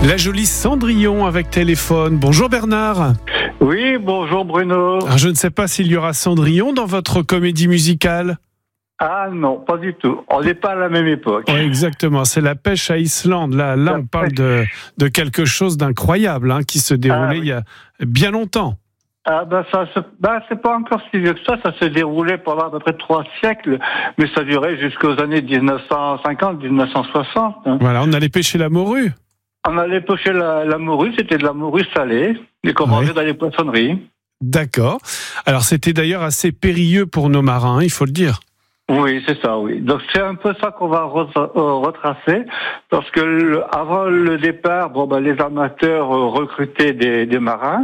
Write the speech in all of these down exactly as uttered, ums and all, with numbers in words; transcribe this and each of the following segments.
La jolie Cendrillon avec téléphone. Bonjour Bernard. Oui, bonjour Bruno. Alors, je ne sais pas s'il y aura Cendrillon dans votre comédie musicale. Ah non, pas du tout. On n'est pas à la même époque. Oui, exactement, c'est la pêche à Islande. Là, là on parle de, de quelque chose d'incroyable hein, qui se déroulait ah, oui. il y a bien longtemps. Ah ben ça, se, ben c'est pas encore si vieux que ça. Ça se déroulait pendant à peu près trois siècles, mais ça durait jusqu'aux années dix-neuf cent cinquante, dix-neuf cent soixante. Hein. Voilà, on allait pêcher la morue. On allait pêcher la, la morue, c'était de la morue salée, et qu'on mangeait dans les poissonneries. D'accord. Alors c'était d'ailleurs assez périlleux pour nos marins, il faut le dire. Oui, c'est ça, oui. Donc c'est un peu ça qu'on va retracer, parce que le, avant le départ, bon ben les amateurs recrutaient des, des marins.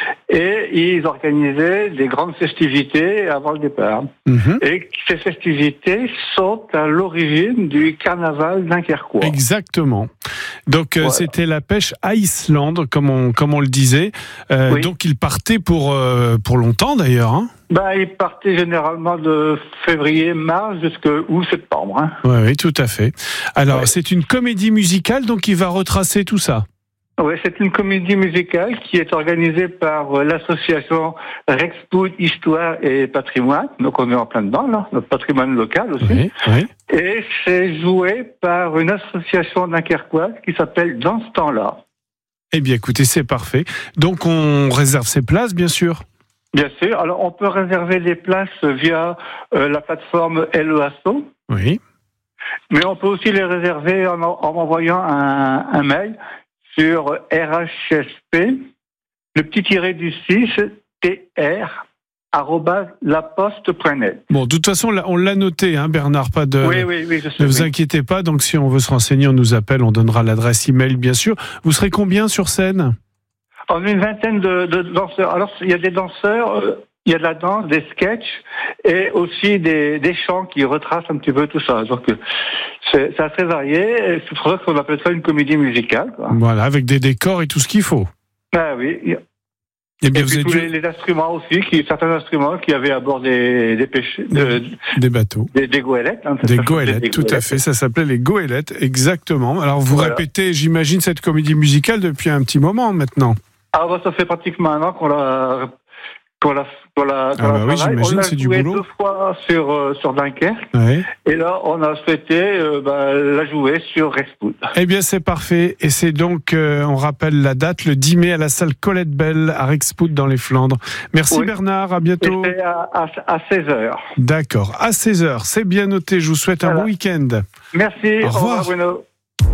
Et ils organisaient des grandes festivités avant le départ. Mmh. Et ces festivités sont à l'origine du carnaval dunkerquois. Exactement. Donc voilà. euh, c'était la pêche à Islande, comme on, comme on le disait. Euh, oui. Donc ils partaient pour, euh, pour longtemps d'ailleurs. Hein. Ben, ils partaient généralement de février, mars jusqu'août, septembre. Hein. Oui, oui, tout à fait. Alors ouais. c'est une comédie musicale, donc il va retracer tout ça. Oui, c'est une comédie musicale qui est organisée par l'association Rexpoud Histoire et Patrimoine. Donc on est en plein dedans, là, notre patrimoine local aussi. Oui, oui. Et c'est joué par une association dunkerquoise qui s'appelle Dans ce temps-là. Eh bien écoutez, c'est parfait. Donc on réserve ses places, bien sûr. Bien sûr. Alors on peut réserver les places via euh, la plateforme L E A S O. Oui. Mais on peut aussi les réserver en, en envoyant un, un mail sur R H S P, le petit tiré du six, T R, arobase laposte point net. Bon, de toute façon, on l'a noté, hein, Bernard, pas de... Oui, oui, oui, je sais. Ne vous oui. inquiétez pas, donc si on veut se renseigner, on nous appelle, on donnera l'adresse email, bien sûr. Vous serez combien sur scène ? On a une vingtaine de, de danseurs. Alors, il y a des danseurs... Euh, il y a de la danse, des sketchs et aussi des, des chants qui retracent un petit peu tout ça. Donc, c'est, c'est assez varié. C'est pour ça qu'on appelle ça une comédie musicale. Quoi. Voilà, avec des décors et tout ce qu'il faut. Ah oui. Et, et bien, puis vous tous êtes... les, les instruments aussi, qui, certains instruments qui avaient à bord des, des, pêches, de, des bateaux. Des, des goélettes. Hein, des goélettes, des tout goélettes. À fait. Ça s'appelait les goélettes, exactement. Alors, vous voilà. répétez, j'imagine, cette comédie musicale depuis un petit moment maintenant. Ah, bah, ça fait pratiquement un an qu'on l'a... Qu'on l'a, qu'on l'a, qu'on ah bah oui, j'imagine, on c'est du boulot. On l'a joué deux fois sur, euh, sur Dunkerque. Ouais. Et là, on a souhaité euh, bah, la jouer sur Rexpoud. Eh bien, c'est parfait. Et c'est donc, euh, on rappelle la date, le dix mai à la salle Colette Belle à Rexpoud dans les Flandres. Merci oui. Bernard, à bientôt. Et c'est à, à, à seize heures. D'accord, à seize heures. C'est bien noté. Je vous souhaite voilà. un bon week-end. Merci. Au revoir. Au revoir Bruno.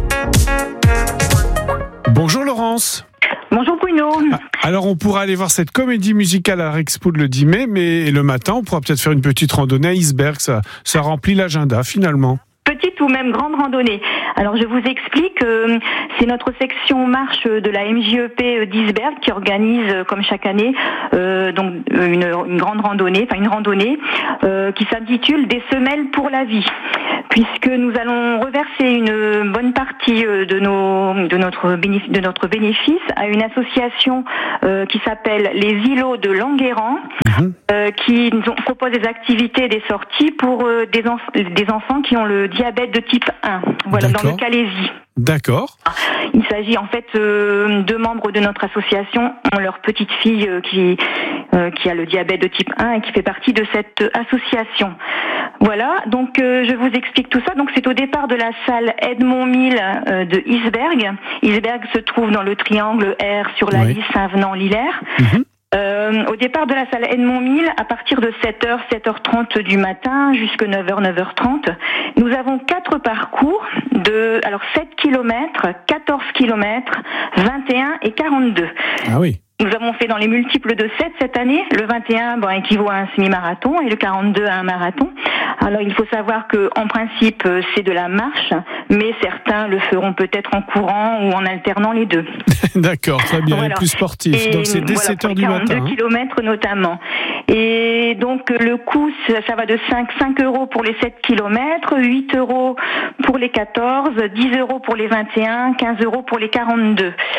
Bonjour Laurence. Bonjour Bruno. Alors on pourra aller voir cette comédie musicale à Rexpoud le dix mai, mais le matin on pourra peut-être faire une petite randonnée à Iceberg, ça, ça remplit l'agenda finalement. Petite ou même grande randonnée. Alors je vous explique, euh, c'est notre section marche de la M J E P d'Iceberg qui organise euh, comme chaque année euh, donc une, une grande randonnée, enfin une randonnée euh, qui s'intitule Des semelles pour la vie, puisque nous allons reverser une bonne partie de nos de notre bénéfice, de notre bénéfice à une association euh, qui s'appelle les îlots de Languerrand, mmh. euh, qui nous propose des activités et des sorties pour euh, des, enf- des enfants qui ont le diabète de type un, voilà, D'accord. dans le Calaisis. D'accord. Il s'agit en fait euh, de membres de notre association ont leur petite fille euh, qui euh, qui a le diabète de type un et qui fait partie de cette association. Voilà, donc euh, je vous explique tout ça. Donc c'est au départ de la salle Edmond Mille euh, de Iceberg. Iceberg se trouve dans le triangle R sur la oui. liste Saint-Venant-Lilaire. Mm-hmm. Euh, au départ de la salle Edmond Mille, à partir de sept heures, sept heures trente du matin jusqu'à neuf heures, neuf heures trente, nous avons quatre parcours de, alors sept kilomètres, quatorze kilomètres, vingt et un et quarante-deux. Ah oui. Nous avons fait dans les multiples de sept cette année. Le vingt et un bon, équivaut à un semi-marathon et le quarante-deux à un marathon. Alors il faut savoir que en principe c'est de la marche, mais certains le feront peut-être en courant ou en alternant les deux. D'accord, très bien, voilà. Plus sportif. Et donc c'est dès voilà, sept heures du matin. quarante-deux kilomètres notamment. Et donc le coût, ça, ça va de cinq, cinq euros pour les sept kilomètres, huit euros pour les quatorze, dix euros pour les vingt et un, quinze euros pour les quarante-deux.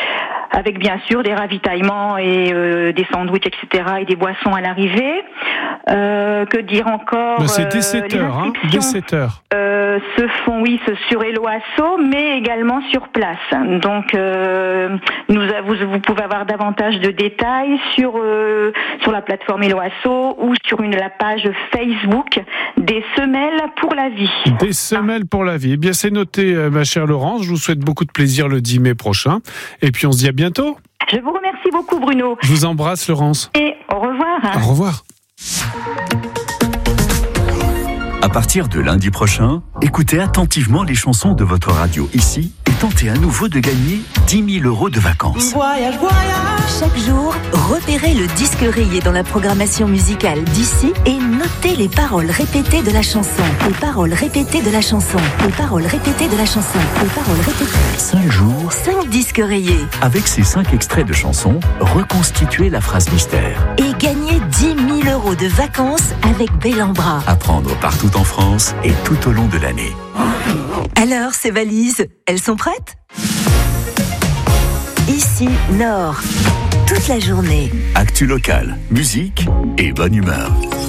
avec bien sûr des ravitaillements et euh, des sandwichs, et cetera, et des boissons à l'arrivée. Euh, que dire encore? Ben c'est dès sept heures, hein, dès sept heures. Euh, se font, oui, sur Hello Asso, mais également sur place. Donc, euh, nous, vous, vous pouvez avoir davantage de détails sur euh, sur la plateforme Hello Asso ou sur une, la page Facebook des Semelles pour la vie. Des Semelles pour la vie. Eh bien, c'est noté, euh, ma chère Laurence. Je vous souhaite beaucoup de plaisir le dix mai prochain. Et puis, on se dit à bientôt. Je vous remercie beaucoup, Bruno. Je vous embrasse, Laurence. Et au revoir. Au revoir. À partir de lundi prochain, écoutez attentivement les chansons de votre radio ici et tentez à nouveau de gagner dix mille euros de vacances. Voyage, voyage. Chaque jour, repérez le disque rayé dans la programmation musicale d'ici et notez les paroles répétées de la chanson. Les paroles répétées de la chanson. Les paroles répétées de la chanson. Les paroles répétées. Cinq jours. Cinq disques rayés. Avec ces cinq extraits de chansons, reconstituez la phrase mystère. Et gagnez dix mille euros de vacances avec Bellambra. À prendre partout en France et tout au long de l'année. Alors, ces valises, elles sont prêtes ? Ici, Nord. Toute la journée. Actu local, musique et bonne humeur.